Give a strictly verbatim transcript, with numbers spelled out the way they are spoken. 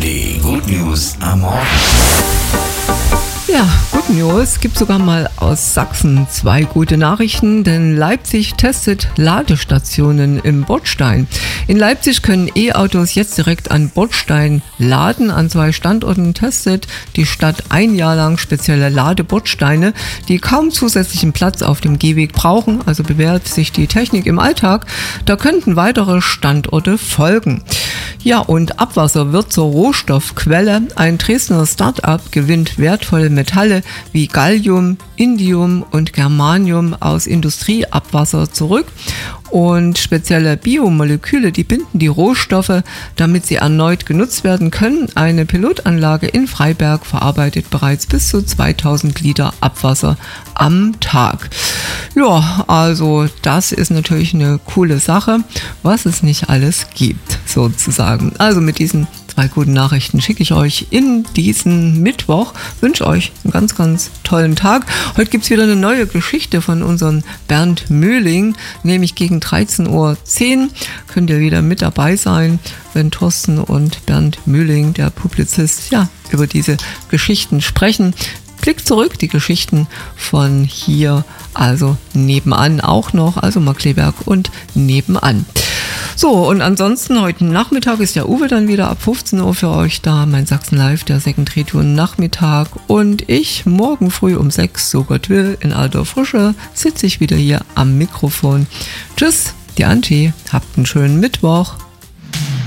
Die Good News am Morgen. Ja, Good News gibt sogar mal aus Sachsen zwei gute Nachrichten, denn Leipzig testet Ladestationen im Bordstein. In Leipzig können E-Autos jetzt direkt an Bordstein laden. An zwei Standorten testet die Stadt ein Jahr lang spezielle Ladebordsteine, die kaum zusätzlichen Platz auf dem Gehweg brauchen. Also bewährt sich die Technik im Alltag. Da könnten weitere Standorte folgen. Ja, und Abwasser wird zur Rohstoffquelle. Ein Dresdner Start-up gewinnt wertvolle Metalle wie Gallium, Indium und Germanium aus Industrieabwasser zurück. Und spezielle Biomoleküle, die binden die Rohstoffe, damit sie erneut genutzt werden können. Eine Pilotanlage in Freiberg verarbeitet bereits bis zu zweitausend Liter Abwasser am Tag. Ja, also das ist natürlich eine coole Sache, was es nicht alles gibt, sozusagen. Also mit diesen zwei guten Nachrichten schicke ich euch in diesen Mittwoch. Wünsche euch einen ganz, ganz tollen Tag. Heute gibt es wieder eine neue Geschichte von unserem Bernd Möhling, nämlich gegen dreizehn Uhr zehn könnt ihr wieder mit dabei sein, wenn Thorsten und Bernd Möhling, der Publizist, ja, über diese Geschichten sprechen. Blick zurück, die Geschichten von hier, also nebenan auch noch, also Markkleeberg und nebenan. So, und ansonsten heute Nachmittag ist der Uwe dann wieder ab fünfzehn Uhr für euch da, mein Sachsen Live, der Second Return Nachmittag, und ich morgen früh um sechs, so Gott will, in alter Frische, sitze ich wieder hier am Mikrofon. Tschüss, die Antje, habt einen schönen Mittwoch.